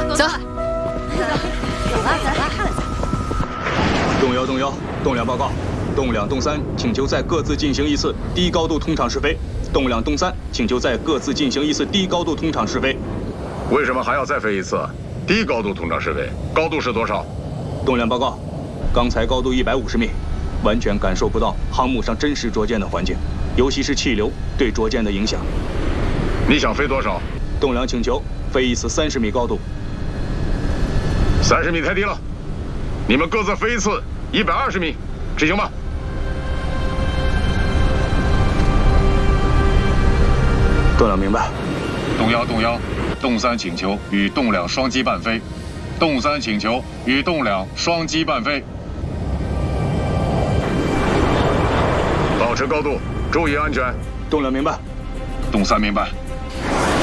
走。 动摇，动两报告。动两、动三请求在各自进行一次低高度通畅试飞。动两、动三请求在各自进行一次低高度通畅试飞。 为什么还要再飞一次？低高度通畅试飞，高度是多少？ 动两报告，刚才高度150米，完全感受不到航母上真实着舰的环境，尤其是气流对着舰的影响。 你想飞多少？ 动两请求飞一次30米高度。 30米太低了，你们各自飞一次120米，执行吧。 动两明白。 动1，动三请求与动两双机伴飞。动三请求与动两双机伴飞。 保持高度，注意安全。 动两明白。 动三明白。